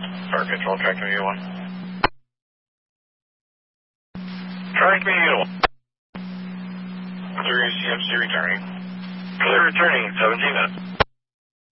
Fire Control, track me 1. Track me 1. 3 CMC returning. Clear returning, 17 minutes.